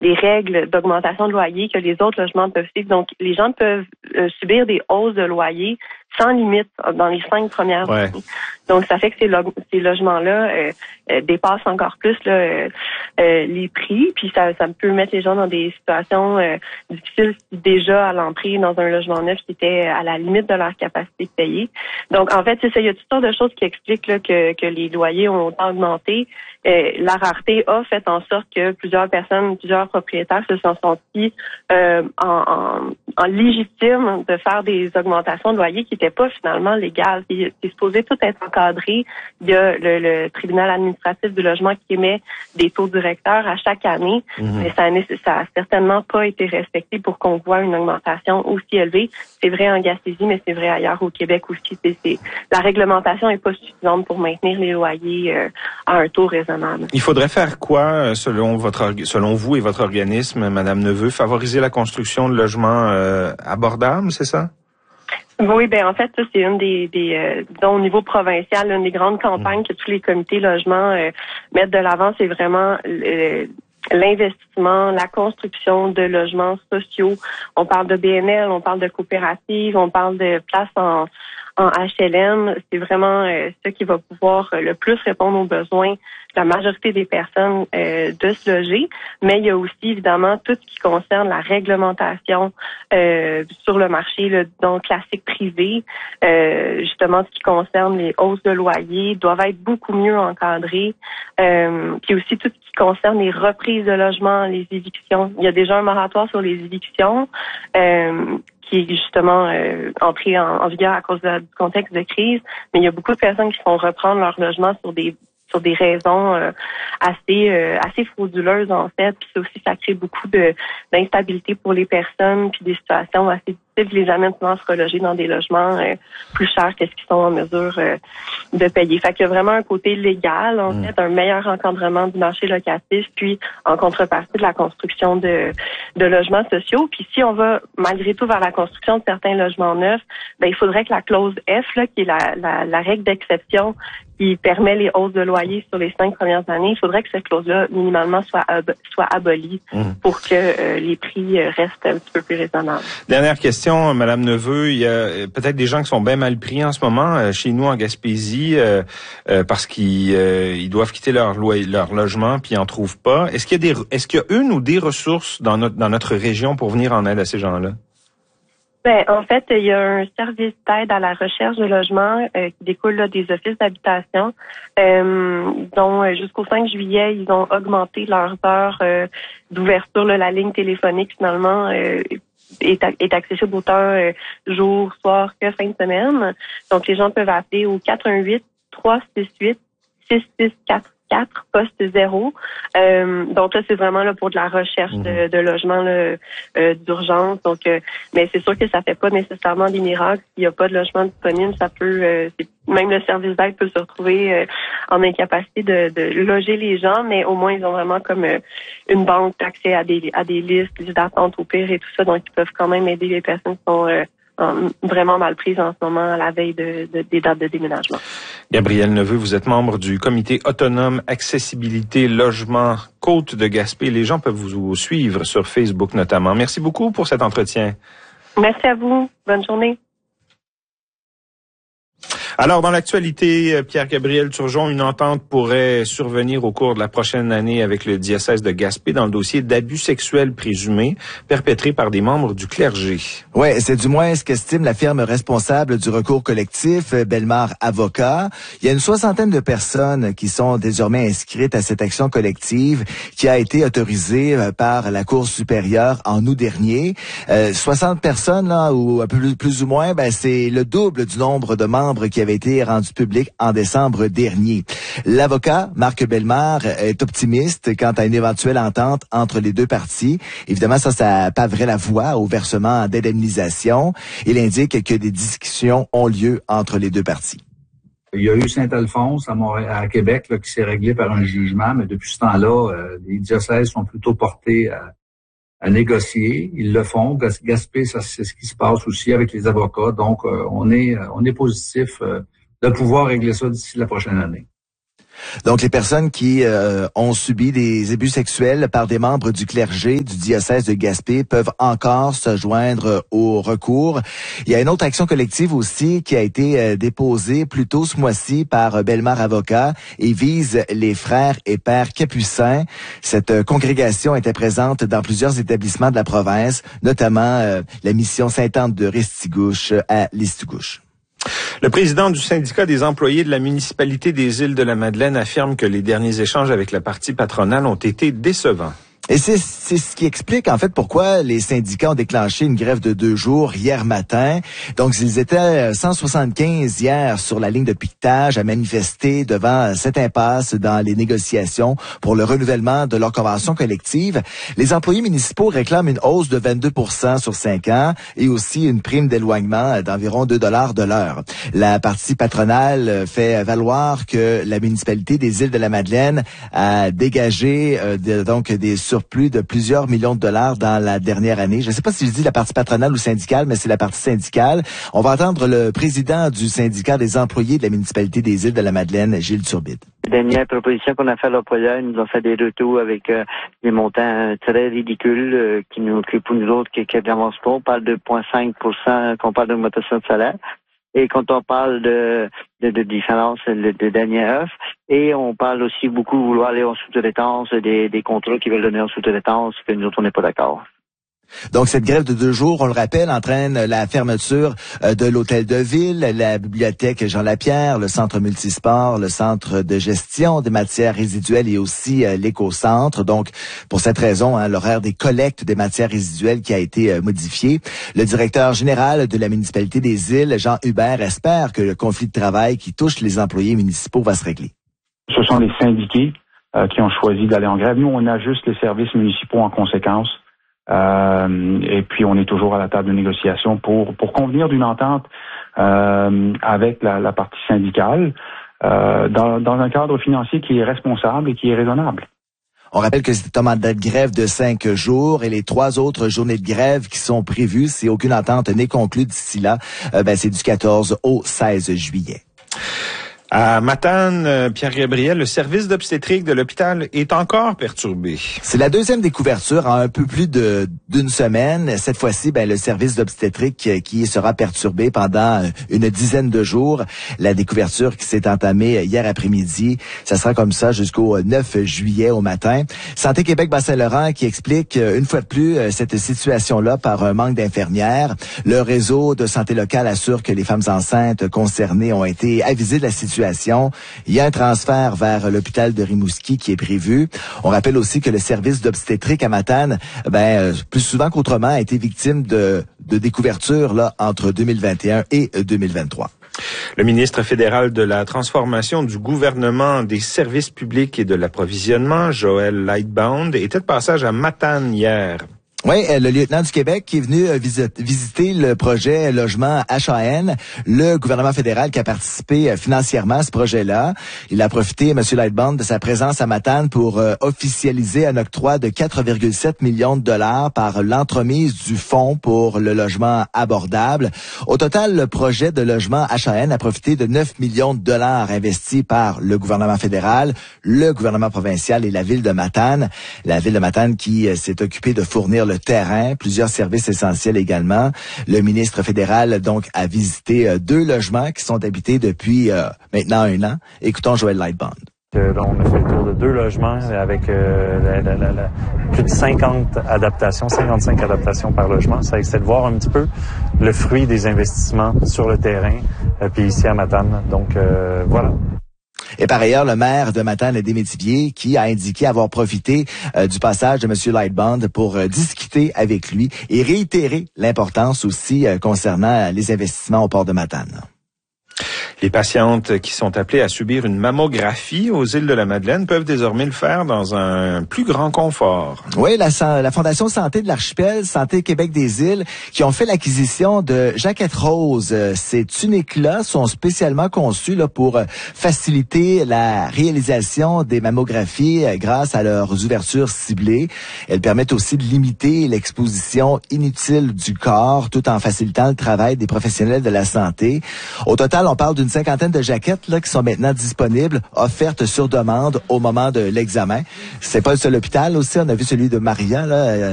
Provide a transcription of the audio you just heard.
les règles d'augmentation de loyer que les autres logements peuvent suivre. Donc, les gens peuvent subir des hausses de loyer sans limite dans les 5 premières années. Donc, ça fait que ces logements-là dépassent encore plus les prix, puis ça peut mettre les gens dans des situations difficiles déjà à l'entrée dans un logement neuf qui était à la limite de leur capacité de payer. Donc, en fait, c'est ça, il y a toutes sortes de choses qui expliquent là, que les loyers ont autant augmenté. La rareté a fait en sorte que plusieurs propriétaires se sont sentis en légitime de faire des augmentations de loyer qui n'étaient pas finalement légales. C'est supposé tout être encadré. Il y a le tribunal administratif du logement qui émet des taux directeurs à chaque année, mais ça a certainement pas été respecté pour qu'on voit une augmentation aussi élevée. C'est vrai en Gaspésie, mais c'est vrai ailleurs au Québec aussi. La réglementation n'est pas suffisante pour maintenir les loyers à un taux raisonnable. Il faudrait faire quoi, selon vous et votre organisme, Madame Neveu, favoriser la construction de logements abordables, c'est ça? Oui, ben en fait, ça c'est une disons, au niveau provincial, une des grandes campagnes que tous les comités logements mettent de l'avant, c'est vraiment l'investissement, la construction de logements sociaux. On parle de BNL, on parle de coopératives, on parle de places en HLM. C'est vraiment ça qui va pouvoir le plus répondre aux besoins de la majorité des personnes de se loger. Mais il y a aussi évidemment tout ce qui concerne la réglementation sur le marché, donc classique privé. Justement, ce qui concerne les hausses de loyer doivent être beaucoup mieux encadrées. Puis aussi tout ce qui concerne les reprises de logements, les évictions. Il y a déjà un moratoire sur les évictions qui est justement entré en vigueur à cause du contexte de crise. Mais il y a beaucoup de personnes qui font reprendre leur logement sur des raisons assez frauduleuses en fait. Puis ça aussi, ça crée beaucoup d'instabilité pour les personnes, puis des situations assez difficiles qui les amènent souvent à se reloger dans des logements plus chers que ce qu'ils sont en mesure de payer. Fait qu'il y a vraiment un côté légal, en fait, un meilleur encadrement du marché locatif, puis en contrepartie de la construction de logements sociaux. Puis si on va malgré tout vers la construction de certains logements neufs, ben il faudrait que la clause F, là, qui est la règle d'exception qui permet les hausses de loyer sur les 5 premières années, il faudrait que cette clause-là, minimalement, soit abolie pour que les prix restent un petit peu plus raisonnables. Dernière question, Madame Neveu. Il y a peut-être des gens qui sont bien mal pris en ce moment chez nous en Gaspésie parce qu'ils doivent quitter leur logement puis ils en trouvent pas. Est-ce qu'il y a une ou des ressources dans notre région pour venir en aide à ces gens-là? Ben, en fait, il y a un service d'aide à la recherche de logement qui découle là, des offices d'habitation, dont jusqu'au 5 juillet, ils ont augmenté leurs heures d'ouverture. Là, la ligne téléphonique, finalement, est accessible autant jour, soir que fin de semaine. Donc, les gens peuvent appeler au 418-368-6644. poste 0. Donc là, c'est vraiment là pour de la recherche de logement d'urgence. Donc, mais c'est sûr que ça fait pas nécessairement des miracles. S'il n'y a pas de logement disponible, ça peut même le service d'aide peut se retrouver en incapacité de loger les gens, mais au moins ils ont vraiment comme une banque d'accès à des listes d'attente au pire et tout ça. Donc ils peuvent quand même aider les personnes qui sont vraiment mal prises en ce moment à la veille des dates de déménagement. Gabrielle Neveu, vous êtes membre du comité autonome accessibilité logement Côte de Gaspé. Les gens peuvent vous suivre sur Facebook notamment. Merci beaucoup pour cet entretien. Merci à vous. Bonne journée. Alors, dans l'actualité, Pierre-Gabriel Turgeon, une entente pourrait survenir au cours de la prochaine année avec le diocèse de Gaspé dans le dossier d'abus sexuels présumés perpétrés par des membres du clergé. Oui, c'est du moins ce qu'estime la firme responsable du recours collectif, Bellemare Avocats. Il y a une 60aine de personnes qui sont désormais inscrites à cette action collective qui a été autorisée par la Cour supérieure en août dernier. 60 personnes, là, ou un peu plus ou moins, ben c'est le double du nombre de membres qui avait été rendu public en décembre dernier. L'avocat, Marc Bellemare, est optimiste quant à une éventuelle entente entre les deux parties. Évidemment, ça paverait la voie au versement d'indemnisation. Il indique que des discussions ont lieu entre les deux parties. Il y a eu Saint-Alphonse à Québec là, qui s'est réglé par un jugement, mais depuis ce temps-là, les diocèses sont plutôt portés à négocier. Ils le font. Gaspé, ça, c'est ce qui se passe aussi avec les avocats. Donc, on est positif de pouvoir régler ça d'ici la prochaine année. Donc, les personnes qui ont subi des abus sexuels par des membres du clergé du diocèse de Gaspé peuvent encore se joindre au recours. Il y a une autre action collective aussi qui a été déposée plus tôt ce mois-ci par Bellemare Avocat et vise les frères et pères capucins. Cette congrégation était présente dans plusieurs établissements de la province, notamment la mission Sainte-Anne de Restigouche à Listugouche. Le président du syndicat des employés de la municipalité des Îles-de-la-Madeleine affirme que les derniers échanges avec la partie patronale ont été décevants. Et c'est ce qui explique en fait pourquoi les syndicats ont déclenché une grève de 2 jours hier matin. Donc, ils étaient 175 hier sur la ligne de piquetage à manifester devant cette impasse dans les négociations pour le renouvellement de leur convention collective. Les employés municipaux réclament une hausse de 22% sur 5 ans et aussi une prime d'éloignement d'environ 2 $ de l'heure. La partie patronale fait valoir que la municipalité des Îles-de-la-Madeleine a dégagé donc des surplus de plusieurs millions de dollars dans la dernière année. Je ne sais pas si je dis la partie patronale ou syndicale, mais c'est la partie syndicale. On va entendre le président du syndicat des employés de la municipalité des Îles-de-la-Madeleine, Gilles Turbide. Les dernières propositions qu'on a fait à l'employeur, ils nous ont fait des retours avec des montants très ridicules qui pour nous autres qui n'avancent pas. On parle de 0,5% qu'on parle d'augmentation de salaire. Et quand on parle de différence de dernière offre, et on parle aussi beaucoup de vouloir aller en sous-traitance, des contrats qui veulent donner en sous-traitance, que nous autres, on n'est pas d'accord. Donc, cette grève de 2 jours, on le rappelle, entraîne la fermeture de l'hôtel de ville, la bibliothèque Jean Lapierre, le centre multisport, le centre de gestion des matières résiduelles et aussi l'éco-centre. Donc, pour cette raison, l'horaire des collectes des matières résiduelles qui a été modifié. Le directeur général de la municipalité des Îles, Jean Hubert, espère que le conflit de travail qui touche les employés municipaux va se régler. Ce sont les syndiqués qui ont choisi d'aller en grève. Nous, on ajuste les services municipaux en conséquence. Et puis on est toujours à la table de négociation pour convenir d'une entente avec la partie syndicale dans un cadre financier qui est responsable et qui est raisonnable. On rappelle que c'est un mandat de grève de 5 jours et les 3 autres journées de grève qui sont prévues, si aucune entente n'est conclue d'ici là, c'est du 14 au 16 juillet. À Matane, Pierre-Gabriel, le service d'obstétrique de l'hôpital est encore perturbé. C'est la deuxième découverture en un peu plus d'une semaine. Cette fois-ci, le service d'obstétrique qui sera perturbé pendant une dizaine de jours. La découverture qui s'est entamée hier après-midi, ça sera comme ça jusqu'au 9 juillet au matin. Santé Québec Bas-Saint-Laurent qui explique une fois de plus cette situation-là par un manque d'infirmières. Le réseau de santé locale assure que les femmes enceintes concernées ont été avisées de la situation. Il y a un transfert vers l'hôpital de Rimouski qui est prévu. On rappelle aussi que le service d'obstétrique à Matane, plus souvent qu'autrement, a été victime de découvertures là entre 2021 et 2023. Le ministre fédéral de la transformation du gouvernement des services publics et de l'approvisionnement, Joël Lightbound, était de passage à Matane hier. Oui, le lieutenant du Québec qui est venu visiter le projet logement HAN, le gouvernement fédéral qui a participé financièrement à ce projet-là. Il a profité, M. Lightbound, de sa présence à Matane pour officialiser un octroi de 4,7 millions de dollars par l'entremise du Fonds pour le logement abordable. Au total, le projet de logement HAN a profité de 9 millions de dollars investis par le gouvernement fédéral, le gouvernement provincial et la ville de Matane. La ville de Matane qui s'est occupée de fournir le terrain, plusieurs services essentiels également. Le ministre fédéral, donc, a visité 2 logements qui sont habités depuis maintenant 1 an. Écoutons Joël Lightbound. On a fait le tour de 2 logements avec plus de 50 adaptations, 55 adaptations par logement. Ça essaie de voir un petit peu le fruit des investissements sur le terrain, puis ici à Matane. Donc, voilà. Et par ailleurs, le maire de Matane-des-Métiviers qui a indiqué avoir profité du passage de M. Lightbound pour discuter avec lui et réitérer l'importance aussi concernant les investissements au port de Matane. Les patientes qui sont appelées à subir une mammographie aux Îles-de-la-Madeleine peuvent désormais le faire dans un plus grand confort. Oui, la Fondation Santé de l'Archipel, Santé Québec des Îles, qui ont fait l'acquisition de jaquettes roses. Ces tuniques-là sont spécialement conçues là, pour faciliter la réalisation des mammographies grâce à leurs ouvertures ciblées. Elles permettent aussi de limiter l'exposition inutile du corps tout en facilitant le travail des professionnels de la santé. Au total, on parle d'une 50aine de jaquettes là qui sont maintenant disponibles, offertes sur demande au moment de l'examen. C'est pas le seul hôpital aussi, on a vu celui de Maria là.